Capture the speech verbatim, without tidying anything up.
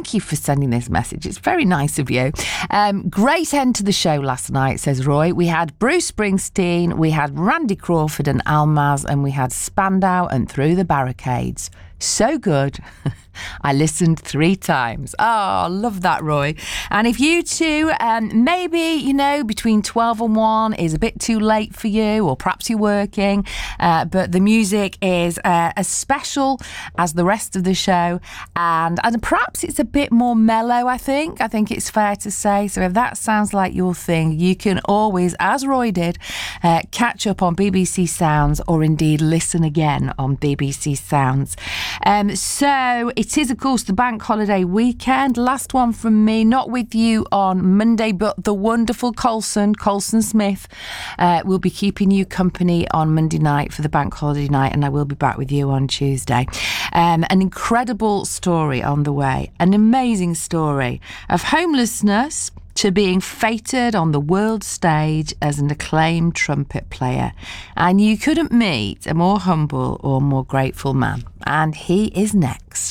thank you for sending this message. It's very nice of you. Um, great end to the show last night, says Roy. We had Bruce Springsteen, we had Randy Crawford and Almaz, and we had Spandau and Through the Barricades. So good. I listened three times. Oh, love that, Roy. And if you too, um, maybe, you know, between twelve and one is a bit too late for you, or perhaps you're working, uh, but the music is uh, as special as the rest of the show. And, and perhaps it's a bit more mellow, I think. I think it's fair to say. So if that sounds like your thing, you can always, as Roy did, uh, catch up on B B C Sounds, or indeed listen again on B B C Sounds. Um, so it is, of course, the bank holiday weekend. Last one from me, not with you on Monday, but the wonderful Colson, Colson Smith, uh, will be keeping you company on Monday night for the bank holiday night, and I will be back with you on Tuesday. Um, an incredible story on the way, an amazing story of homelessness to being feted on the world stage as an acclaimed trumpet player. And you couldn't meet a more humble or more grateful man. And he is next.